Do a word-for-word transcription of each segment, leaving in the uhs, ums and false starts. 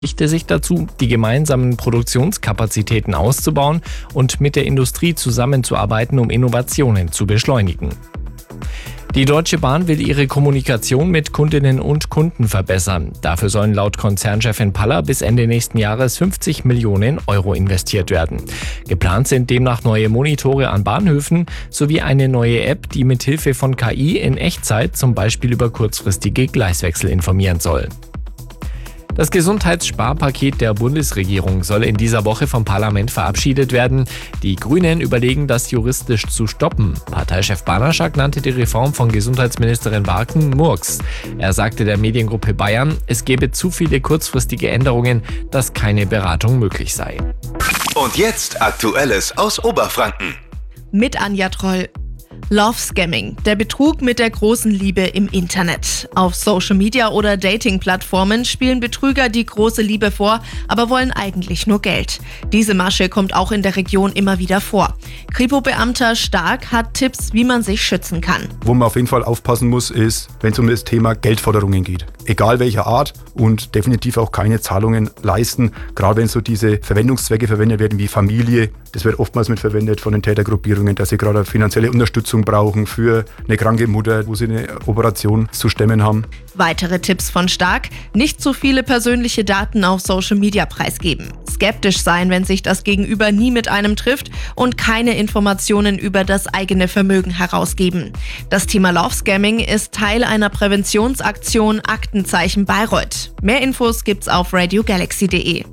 verpflichtete sich dazu, die gemeinsamen Produktionskapazitäten auszubauen und mit der Industrie zusammenzuarbeiten, um Innovationen zu beschleunigen. Die Deutsche Bahn will ihre Kommunikation mit Kundinnen und Kunden verbessern. Dafür sollen laut Konzernchefin Paller bis Ende nächsten Jahres fünfzig Millionen Euro investiert werden. Geplant sind demnach neue Monitore an Bahnhöfen sowie eine neue App, die mit Hilfe von K I in Echtzeit zum Beispiel über kurzfristige Gleiswechsel informieren soll. Das Gesundheitssparpaket der Bundesregierung soll in dieser Woche vom Parlament verabschiedet werden. Die Grünen überlegen, das juristisch zu stoppen. Parteichef Banaschak nannte die Reform von Gesundheitsministerin Barken Murks. Er sagte der Mediengruppe Bayern, es gebe zu viele kurzfristige Änderungen, dass keine Beratung möglich sei. Und jetzt Aktuelles aus Oberfranken. Mit Anja Troll. Love Scamming, der Betrug mit der großen Liebe im Internet. Auf Social Media oder Dating-Plattformen spielen Betrüger die große Liebe vor, aber wollen eigentlich nur Geld. Diese Masche kommt auch in der Region immer wieder vor. Kripo-Beamter Stark hat Tipps, wie man sich schützen kann. Wo man auf jeden Fall aufpassen muss, ist, wenn es um das Thema Geldforderungen geht. Egal welcher Art und definitiv auch keine Zahlungen leisten, gerade wenn so diese Verwendungszwecke verwendet werden wie Familie. Das wird oftmals mit verwendet von den Tätergruppierungen, dass sie gerade finanzielle Unterstützung brauchen für eine kranke Mutter, wo sie eine Operation zu stemmen haben. Weitere Tipps von Stark: Nicht zu viele persönliche Daten auf Social Media preisgeben. Skeptisch sein, wenn sich das Gegenüber nie mit einem trifft und keine Informationen über das eigene Vermögen herausgeben. Das Thema Love Scamming ist Teil einer Präventionsaktion Aktenzeichen Bayreuth. Mehr Infos gibt's auf radio galaxy punkt de.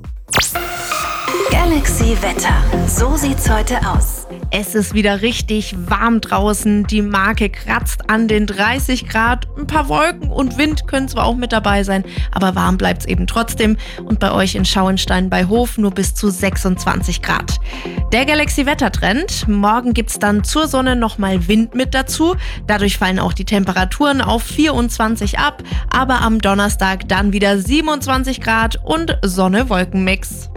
Galaxy Wetter. So sieht's heute aus. Es ist wieder richtig warm draußen. Die Marke kratzt an den dreißig Grad. Ein paar Wolken und Wind können zwar auch mit dabei sein, aber warm bleibt's eben trotzdem. Und bei euch in Schauenstein bei Hof nur bis zu sechsundzwanzig Grad. Der Galaxy-Wettertrend. Morgen gibt's dann zur Sonne nochmal Wind mit dazu. Dadurch fallen auch die Temperaturen auf vierundzwanzig ab. Aber am Donnerstag dann wieder siebenundzwanzig Grad und Sonne-Wolken-Mix.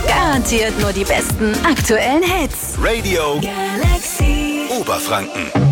Garantiert nur die besten aktuellen Hits. Radio Galaxy Oberfranken.